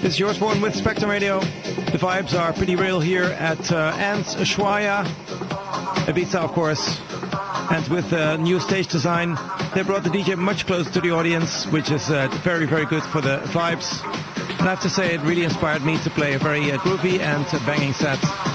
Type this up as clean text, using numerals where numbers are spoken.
This is Yours Born with Spectrum Radio. The vibes are pretty real here at Ants Ushuaia, Ibiza, of course. And with the new stage design, they brought the DJ much closer to the audience, which is very, very good for the vibes. And I have to say, it really inspired me to play a very groovy and banging set.